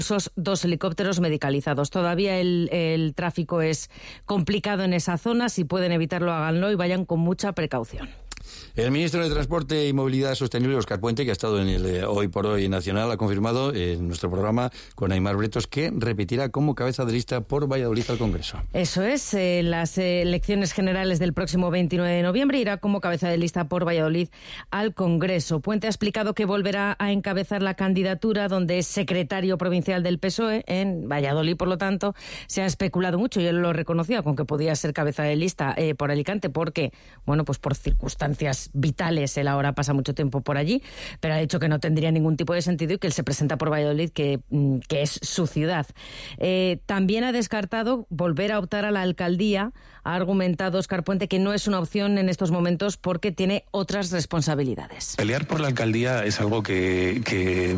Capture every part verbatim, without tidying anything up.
esos dos helicópteros medicalizados. Todavía el, el tráfico es complicado en esa zona. Si pueden evitarlo, háganlo y vayan con mucha precaución. El ministro de Transporte y Movilidad Sostenible, Óscar Puente, que ha estado en el eh, Hoy por Hoy Nacional, ha confirmado eh, en nuestro programa con Aimar Bretos que repetirá como cabeza de lista por Valladolid al Congreso. Eso es, eh, las eh, elecciones generales del próximo veintinueve de noviembre irá como cabeza de lista por Valladolid al Congreso. Puente ha explicado que volverá a encabezar la candidatura donde es secretario provincial del P S O E en Valladolid, por lo tanto, se ha especulado mucho y él lo reconocía con que podía ser cabeza de lista eh, por Alicante porque, bueno, pues por circunstancias vitales, él ahora pasa mucho tiempo por allí, pero ha dicho que no tendría ningún tipo de sentido y que él se presenta por Valladolid, que, que es su ciudad. Eh, también ha descartado volver a optar a la alcaldía. Ha argumentado Óscar Puente que no es una opción en estos momentos porque tiene otras responsabilidades. Pelear por la alcaldía es algo que, que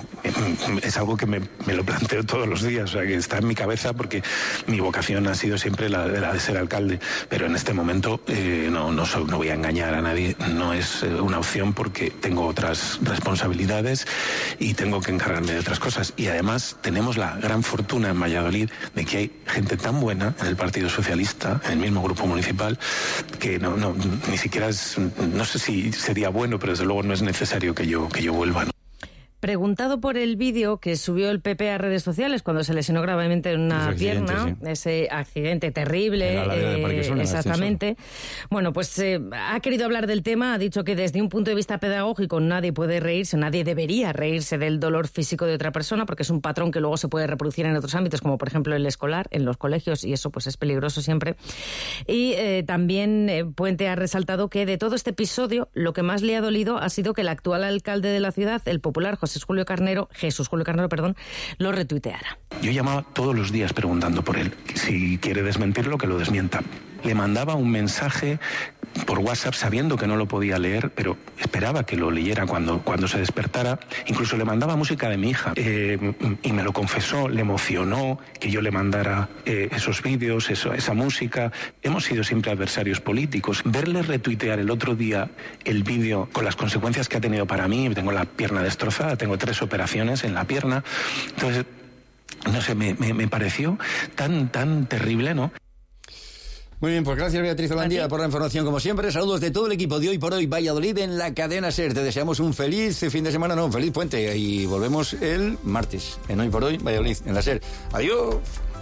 es algo que me, me lo planteo todos los días, o sea, que está en mi cabeza porque mi vocación ha sido siempre la, la de ser alcalde, pero en este momento eh, no, no, soy, no voy a engañar a nadie. No es una opción porque tengo otras responsabilidades y tengo que encargarme de otras cosas. Y además tenemos la gran fortuna en Valladolid de que hay gente tan buena en el Partido Socialista, en el mismo grupo municipal, que no, no ni siquiera es, no sé si sería bueno, pero desde luego no es necesario que yo, que yo vuelva, ¿no? Preguntado por el vídeo que subió el P P a redes sociales cuando se lesionó gravemente en una ese pierna, sí. ese accidente terrible, eh, exactamente. Bueno, pues eh, ha querido hablar del tema, ha dicho que desde un punto de vista pedagógico nadie puede reírse, nadie debería reírse del dolor físico de otra persona, porque es un patrón que luego se puede reproducir en otros ámbitos, como por ejemplo el escolar, en los colegios, y eso pues es peligroso siempre. Y eh, también eh, Puente ha resaltado que de todo este episodio, lo que más le ha dolido ha sido que el actual alcalde de la ciudad, el popular José Jesús Julio Carnero, Jesús Julio Carnero, perdón, lo retuiteara. Yo llamaba todos los días preguntando por él. Si quiere desmentirlo, que lo desmienta. Le mandaba un mensaje por WhatsApp sabiendo que no lo podía leer, pero esperaba que lo leyera cuando, cuando se despertara. Incluso le mandaba música de mi hija eh, y me lo confesó, le emocionó que yo le mandara eh, esos vídeos, eso, esa música. Hemos sido siempre adversarios políticos. Verle retuitear el otro día el vídeo con las consecuencias que ha tenido para mí, tengo la pierna destrozada, tengo tres operaciones en la pierna, entonces, no sé, me, me, me pareció tan, tan terrible, ¿no? Muy bien, pues gracias Beatriz Holandía por la información como siempre. Saludos de todo el equipo de Hoy por Hoy Valladolid en la cadena SER. Te deseamos un feliz fin de semana, no, un feliz puente y volvemos el martes en Hoy por Hoy Valladolid en la SER. Adiós.